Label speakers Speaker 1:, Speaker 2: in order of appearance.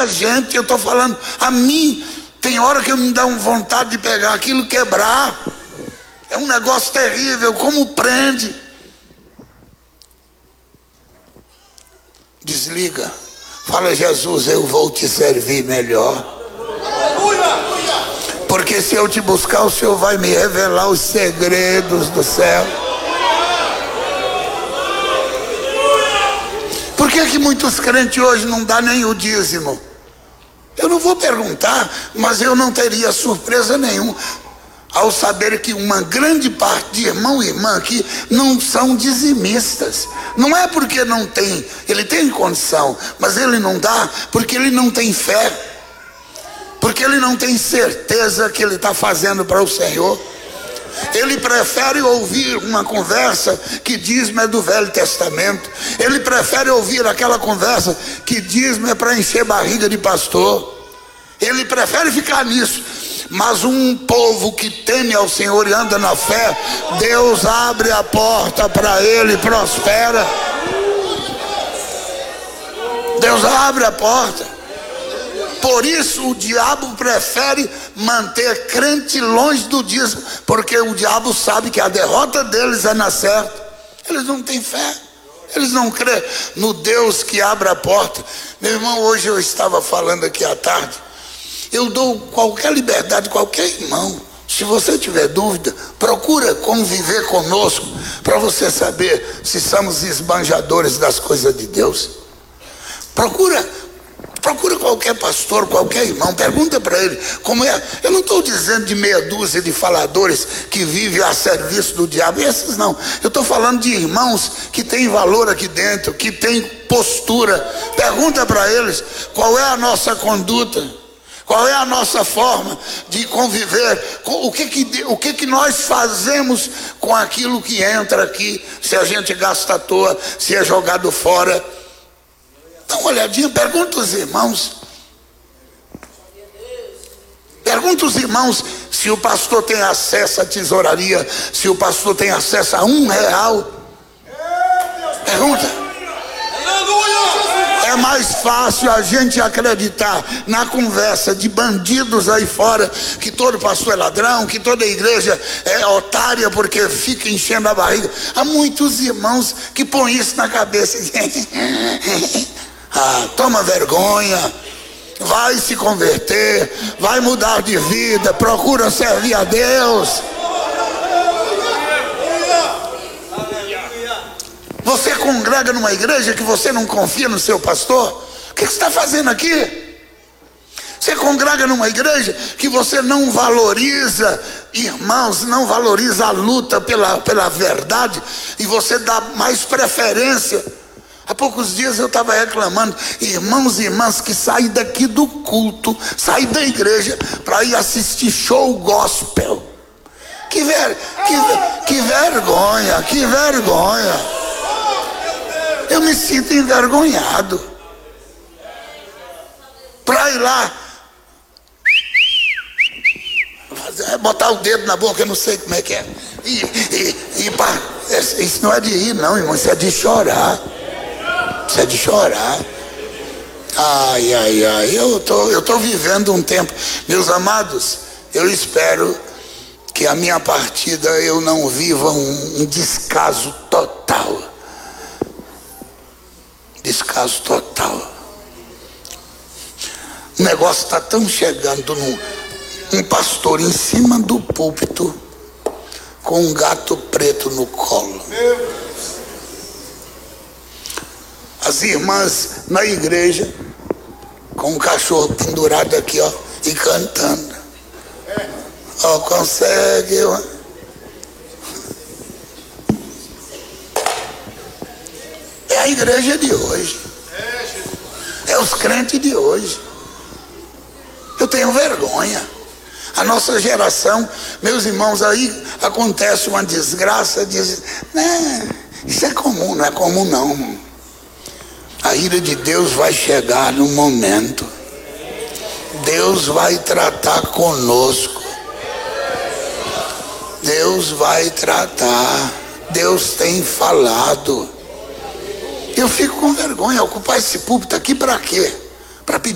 Speaker 1: muita gente, eu estou falando, a mim, tem hora que eu me dá uma vontade de pegar aquilo e quebrar. É um negócio terrível, como prende. Desliga. Fala, Jesus, eu vou te servir melhor. Porque se eu te buscar, o Senhor vai me revelar os segredos do céu. Por que muitos crentes hoje não dão nem o dízimo? Eu não vou perguntar, mas eu não teria surpresa nenhuma ao saber que uma grande parte de irmão e irmã aqui não são dizimistas. Não é porque não tem, ele tem condição, mas ele não dá porque ele não tem fé, porque ele não tem certeza que ele está fazendo para o Senhor. Ele prefere ouvir uma conversa que dízimo é do Velho Testamento. Ele prefere ouvir aquela conversa que dízimo é para encher barriga de pastor. Ele prefere ficar nisso. Mas um povo que teme ao Senhor e anda na fé, Deus abre a porta para ele e prospera. Deus abre a porta. Por isso o diabo prefere manter crente longe do dízimo, porque o diabo sabe que a derrota deles é na certa. Eles não têm fé, eles não creem no Deus que abre a porta. Meu irmão, hoje eu estava falando aqui à tarde, eu dou qualquer liberdade, qualquer irmão, se você tiver dúvida, procura conviver conosco, para você saber se somos esbanjadores das coisas de Deus. Procura qualquer pastor, qualquer irmão, pergunta para ele como é. Eu não estou dizendo de meia dúzia de faladores que vivem a serviço do diabo, esses não. Eu estou falando de irmãos que têm valor aqui dentro, que têm postura. Pergunta para eles qual é a nossa conduta, qual é a nossa forma de conviver, o que nós fazemos com aquilo que entra aqui, se a gente gasta à toa, se é jogado fora. Dá uma olhadinha, pergunta os irmãos. Pergunta os irmãos se o pastor tem acesso à tesouraria, se o pastor tem acesso a R$1. Pergunta. É mais fácil a gente acreditar na conversa de bandidos aí fora, que todo pastor é ladrão, que toda igreja é otária porque fica enchendo a barriga. Há muitos irmãos que põem isso na cabeça. Toma vergonha, vai se converter, vai mudar de vida, procura servir a Deus. Você congrega numa igreja que você não confia no seu pastor? O que você está fazendo aqui? Você congrega numa igreja que você não valoriza irmãos, não valoriza a luta pela verdade, e você dá mais preferência. Há poucos dias eu estava reclamando, irmãos e irmãs que saem daqui do culto, saem da igreja para ir assistir show gospel. Que vergonha, que vergonha. Eu me sinto envergonhado. Para ir lá, botar o dedo na boca, eu não sei como é que é. Isso não é de rir não, irmão, isso é de chorar. Isso é de chorar. Ai, eu tô vivendo um tempo. Meus amados, eu espero que a minha partida eu não viva um descaso total. Descaso total. O negócio está tão chegando um pastor em cima do púlpito com um gato preto no colo. As irmãs na igreja com um cachorro pendurado aqui, ó, e cantando. Ó, consegue, ó. É a igreja de hoje. É os crentes de hoje. Eu tenho vergonha. A nossa geração, meus irmãos, aí acontece uma desgraça, diz, né, isso é comum, não é comum não. A ira de Deus vai chegar no momento. Deus vai tratar conosco. Deus vai tratar. Deus tem falado. Eu fico com vergonha. Ocupar esse púlpito aqui para quê? Para pedir